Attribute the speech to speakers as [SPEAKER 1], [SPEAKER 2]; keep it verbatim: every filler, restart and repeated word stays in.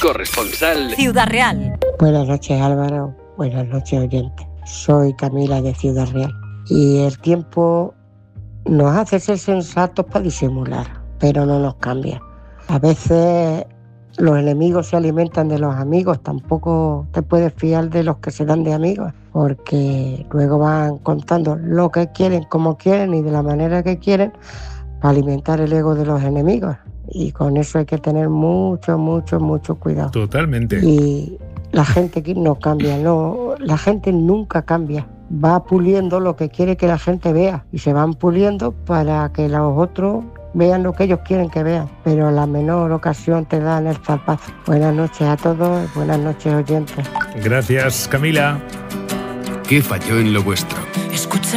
[SPEAKER 1] corresponsal
[SPEAKER 2] Ciudad Real.
[SPEAKER 3] Buenas noches, Álvaro. Buenas noches, oyentes. Soy Camila de Ciudad Real. Y el tiempo nos hace ser sensatos para disimular, pero no nos cambia. A veces los enemigos se alimentan de los amigos, tampoco te puedes fiar de los que se dan de amigos, porque luego van contando lo que quieren, como quieren y de la manera que quieren para alimentar el ego de los enemigos. Y con eso hay que tener mucho, mucho, mucho cuidado.
[SPEAKER 4] Totalmente.
[SPEAKER 3] Y la gente aquí no cambia, no, la gente nunca cambia. Va puliendo lo que quiere que la gente vea y se van puliendo para que los otros vean lo que ellos quieren que vean, pero a la menor ocasión te dan el zarpazo. Buenas noches a todos, buenas noches, oyentes.
[SPEAKER 4] Gracias, Camila.
[SPEAKER 1] ¿Qué falló en lo vuestro?
[SPEAKER 2] Escucha